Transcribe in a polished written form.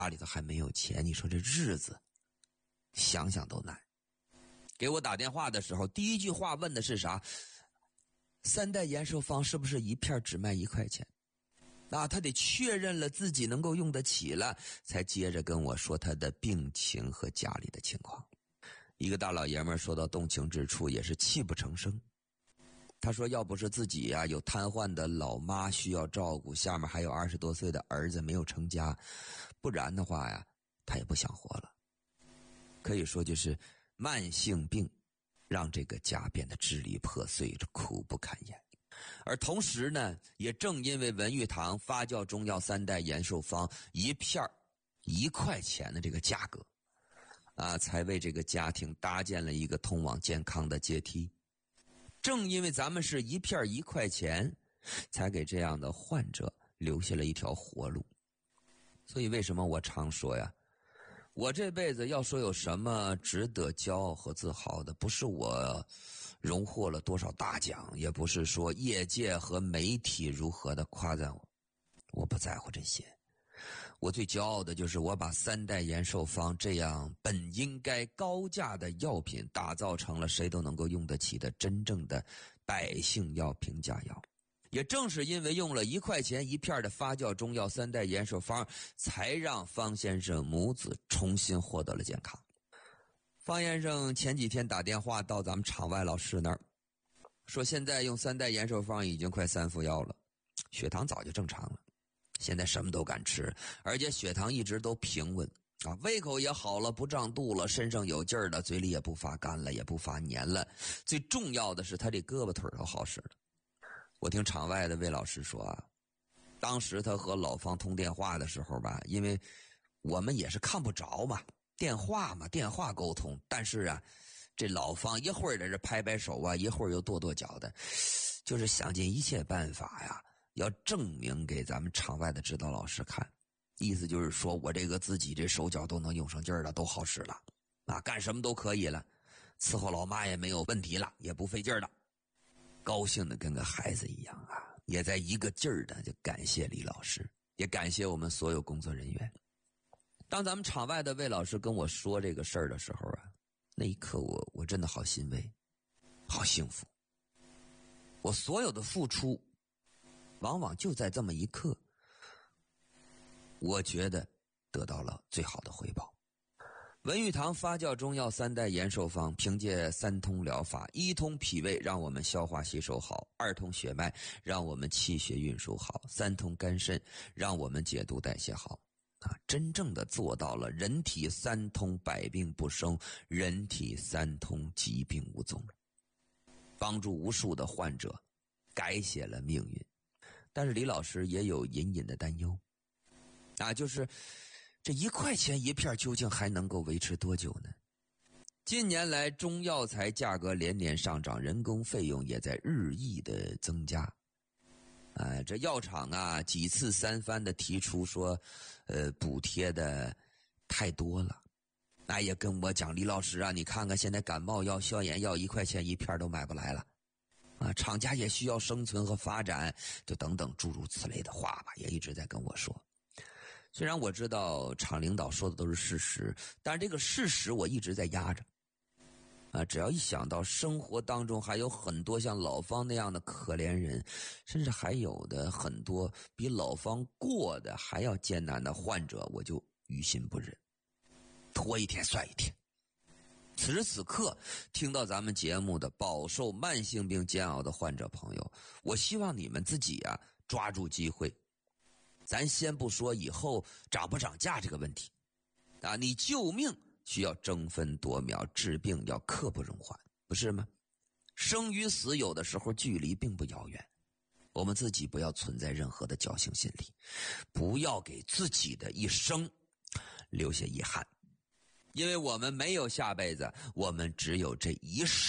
家里头还没有钱，你说这日子想想都难。给我打电话的时候，第一句话问的是啥？3代延寿方是不是一片只卖1块钱？他得确认了自己能够用得起了，才接着跟我说他的病情和家里的情况。一个大老爷们说到动情之处，也是泣不成声。他说要不是自己有瘫痪的老妈需要照顾，下面还有20多岁的儿子没有成家，不然的话他也不想活了。可以说就是慢性病让这个家变得支离破碎，苦不堪言。而同时呢，也正因为文玉堂发酵中药3代延寿方一片1块钱的这个价格才为这个家庭搭建了一个通往健康的阶梯。正因为咱们是一片1块钱，才给这样的患者留下了一条活路。所以为什么我常说我这辈子要说有什么值得骄傲和自豪的，不是我荣获了多少大奖，也不是说业界和媒体如何的夸赞我不在乎这些。我最骄傲的就是我把3代延寿方这样本应该高价的药品打造成了谁都能够用得起的真正的百姓药平价药。也正是因为用了1块钱一片的发酵中药3代延寿方，才让方先生母子重新获得了健康。方先生前几天打电话到咱们场外老师那儿，说现在用3代延寿方已经快3副药了，血糖早就正常了，现在什么都敢吃，而且血糖一直都平稳胃口也好了，不胀肚了，身上有劲儿了，嘴里也不发干了，也不发黏了，最重要的是他这胳膊腿都好使了。我听场外的魏老师说当时他和老方通电话的时候因为我们也是看不着嘛，电话沟通，但是这老方一会儿在这拍拍手一会儿又跺跺脚的，就是想尽一切办法要证明给咱们场外的指导老师看，意思就是说我这个自己这手脚都能用上劲儿了，都好使了干什么都可以了，伺候老妈也没有问题了，也不费劲儿了。高兴的跟个孩子一样也在一个劲儿的就感谢李老师，也感谢我们所有工作人员。当咱们场外的魏老师跟我说这个事儿的时候那一刻我真的好欣慰，好幸福。我所有的付出往往就在这么一刻，我觉得得到了最好的回报。文玉堂发酵中药3代延寿方，凭借3通疗法，1通脾胃让我们消化吸收好，2通血脉让我们气血运输好，3通肝肾让我们解毒代谢好真正的做到了人体3通百病不生，人体3通疾病无踪，帮助无数的患者改写了命运。但是李老师也有隐隐的担忧就是这1块钱一片究竟还能够维持多久呢？近年来中药材价格连年上涨，人工费用也在日益的增加这药厂几次3番的提出说补贴的太多了也跟我讲，李老师你看看现在感冒药消炎药1块钱一片都买不来了厂家也需要生存和发展，就等等诸如此类的话也一直在跟我说。虽然我知道厂领导说的都是事实，但是这个事实我一直在压着只要一想到生活当中还有很多像老方那样的可怜人，甚至还有的很多比老方过的还要艰难的患者，我就于心不忍，拖一天算一天。此时此刻听到咱们节目的饱受慢性病煎熬的患者朋友，我希望你们自己抓住机会。咱先不说以后涨不涨价这个问题你救命需要争分夺秒，治病要刻不容缓，不是吗？生与死有的时候距离并不遥远，我们自己不要存在任何的侥幸心理，不要给自己的一生留下遗憾，因为我们没有下辈子，我们只有这一世。